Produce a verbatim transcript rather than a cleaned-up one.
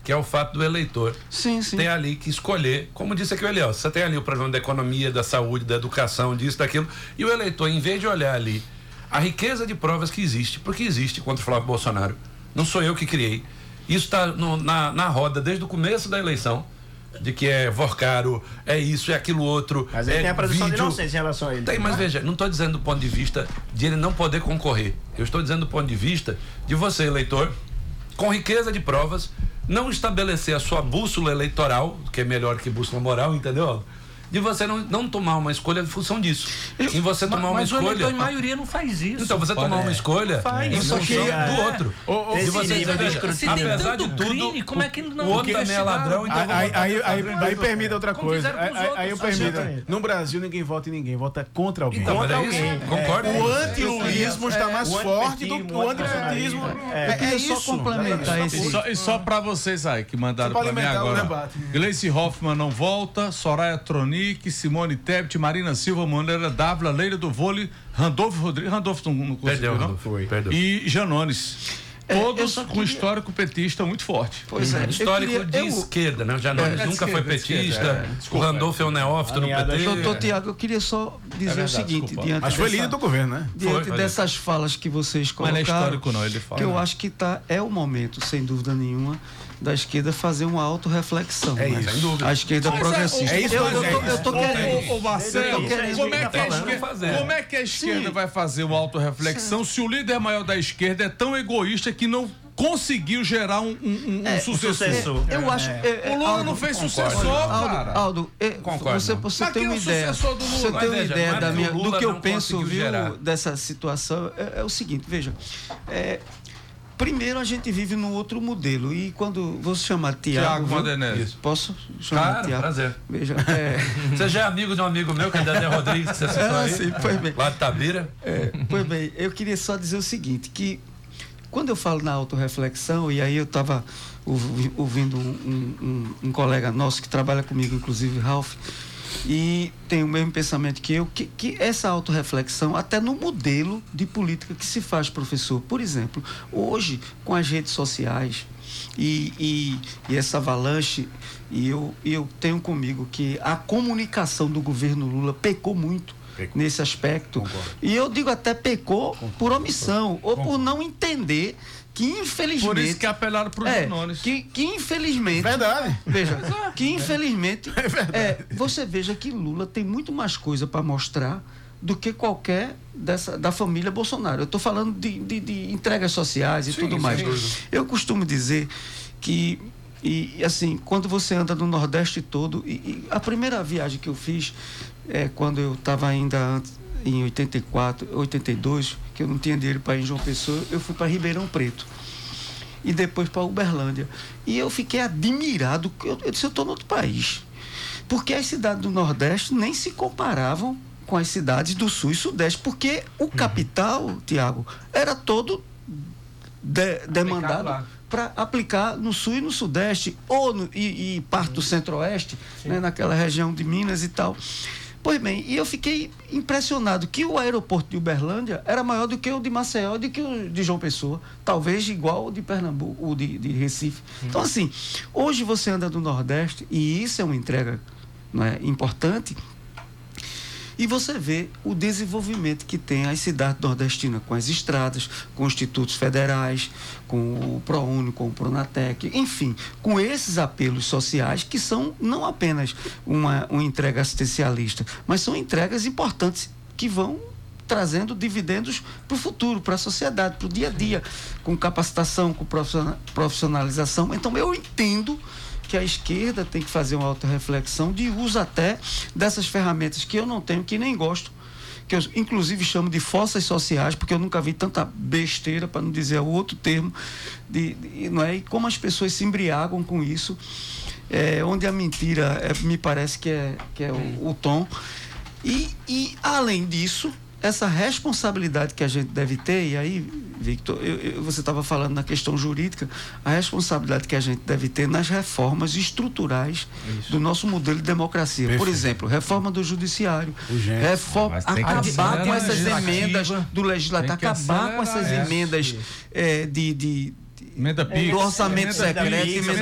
que é o fato do eleitor sim, sim. ter ali que escolher, como disse aqui o Eliel, você tem ali o problema da economia, da saúde, da educação, disso, daquilo, e o eleitor, em vez de olhar ali a riqueza de provas que existe, porque existe contra o Flávio Bolsonaro, não sou eu que criei, isso está na, na roda desde o começo da eleição, de que é Vorcaro, é isso, é aquilo outro. Mas ele é tem a presunção vídeo. de inocência em relação a ele. Tem, mas veja, não estou dizendo do ponto de vista de ele não poder concorrer. Eu estou dizendo do ponto de vista de você, eleitor, com riqueza de provas, não estabelecer a sua bússola eleitoral, que é melhor que bússola moral, entendeu? De você não, não tomar uma escolha em função disso. Eu, em você tomar mas uma escolha. Mas a maioria não faz isso. Então você tomar é. uma escolha faz, em função queria, do outro. É. E você nível veja, de se apesar tem de tudo, crime, como é que não, o outro também é ladrão, então aí, aí, aí, aí permita outra como coisa. Aí, aí, aí eu permito. No Brasil ninguém vota em ninguém, vota contra alguém. Então, contra é isso, alguém. concordo. O antilulismo está mais o forte do que o antipetismo. É, é, é isso. Só complementar é, esse. E só, e só para vocês aí que mandaram para mim agora. Gleice Hoffmann não volta, Soraya Tronic, Simone Tebet, Marina Silva, Moreira Dávila, Leila do Vôlei, Randolfo Rodrigues, Randolfo não, não conseguiu, perdeu, não? Foi. Perdeu. E Janones. É, Todos queria... com histórico petista muito forte. Pois é. Histórico queria... de eu... esquerda, né? O Janones é, nunca esquerda, foi petista. É. Desculpa, o Randolfo é um neófito no P T. Doutor Tiago, eu queria só dizer é verdade, o seguinte, desculpa. diante Mas foi dessa, líder do governo, né? Diante foi, dessas foi. falas que vocês colocaram, mas não é histórico não, ele fala. que eu não. acho que tá, é o momento, sem dúvida nenhuma, da esquerda fazer uma autorreflexão. É né? isso. Sem dúvida. A esquerda Mas progressista. é isso, eu, mas eu, é tô, isso. eu tô querendo. Ô, ô, Marcelo, eu tô querendo- como é que a Tá esquerda, fazer. como é que a esquerda Sim. vai fazer uma autorreflexão se o líder maior da esquerda é tão egoísta que não conseguiu gerar um, um, um É, sucessor? sucessor. Eu acho. é, é, O Lula Aldo, não fez concordo. sucessor, Aldo, cara. Aldo, é, Concordo, você, não. você Mas tem quem é uma o ideia. sucessor do Lula? Você Mas tem uma veja, ideia mas da o minha, Lula do que eu não penso, conseguiu viu, gerar. dessa situação. É, é o seguinte, veja. É, primeiro a gente vive num outro modelo e quando vou chamar Tiago. Tiago viu? Vandenese. Posso chamar Claro, Tiago? prazer. Veja. É, Você já é amigo de um amigo meu, que é Dedé Rodrigues, que você citou Ah, aí? sim, pois bem. Lá de Tabira. É, pois bem, eu queria só dizer o seguinte, que quando eu falo na autorreflexão, e aí eu estava ouvindo um, um, um, um colega nosso que trabalha comigo, inclusive Ralph, e tem o mesmo pensamento que eu, que, que essa autorreflexão, até no modelo de política que se faz, professor. Por exemplo, hoje, com as redes sociais e, e, e essa avalanche, e eu, eu tenho comigo que a comunicação do governo Lula pecou muito. Pecou. Nesse aspecto. Concordo. E eu digo até pecou Concordo. por omissão, Concordo. ou por não entender que infelizmente... Por isso que apelaram para os é, Janones. que, que infelizmente... Verdade. Veja, que infelizmente... É verdade. É, você veja que Lula tem muito mais coisa para mostrar do que qualquer dessa, da família Bolsonaro. Eu estou falando de, de, de entregas sociais e sim, tudo mais. Sim. Eu costumo dizer que, e, assim, quando você anda no Nordeste todo, e, e a primeira viagem que eu fiz, é, quando eu estava ainda antes, em oitenta e quatro, oitenta e dois, que eu não tinha dinheiro para ir em João Pessoa, eu fui para Ribeirão Preto e depois para Uberlândia. E eu fiquei admirado, eu, eu disse, eu estou em outro país. Porque as cidades do Nordeste nem se comparavam com as cidades do Sul e Sudeste, porque o capital, Tiago, era todo de, demandado para aplicar no Sul e no Sudeste, ou no, e, e parte do Centro-Oeste, né, naquela região de Minas e tal. Pois bem, e eu fiquei impressionado que o aeroporto de Uberlândia era maior do que o de Maceió, do que o de João Pessoa, talvez igual o de Pernambuco, o de, de Recife. Sim. Então, assim, hoje você anda no Nordeste, e isso é uma entrega, não é, importante, e você vê o desenvolvimento que tem as cidades nordestinas, com as estradas, com os institutos federais, com o ProUni, com o Pronatec, enfim, com esses apelos sociais que são não apenas uma, uma entrega assistencialista, mas são entregas importantes que vão trazendo dividendos para o futuro, para a sociedade, para o dia a dia, com capacitação, com profissionalização. Então eu entendo que a esquerda tem que fazer uma autorreflexão de uso até dessas ferramentas que eu não tenho, que nem gosto, que eu inclusive chamo de fossas sociais, porque eu nunca vi tanta besteira, para não dizer o outro termo, de, de, não é? E como as pessoas se embriagam com isso, é, onde a mentira é, me parece que é, que é o, o tom. E, e, além disso, essa responsabilidade que a gente deve ter, e aí, Victor, eu, eu, você estava falando na questão jurídica, a responsabilidade que a gente deve ter nas reformas estruturais Isso. do nosso modelo de democracia. Perfeito. Por exemplo, reforma do judiciário, reforma, acabar com essas emendas do legislativo, acabar com essas emendas é, de, de, de emenda Pix, do orçamento secreto,